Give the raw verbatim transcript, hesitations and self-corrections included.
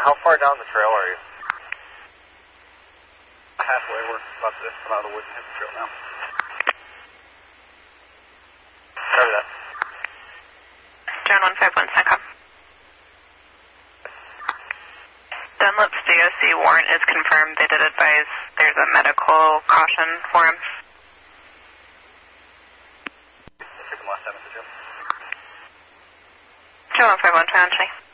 How far down the trail are you? Halfway. We're about to come out of the woods and hit the trail now. Sorry that. John one five one, SACOM. Dunlop's D O C warrant is confirmed. They did advise there's a medical caution for him. Let's take the last time, Mister Jim. John one five one, Trey.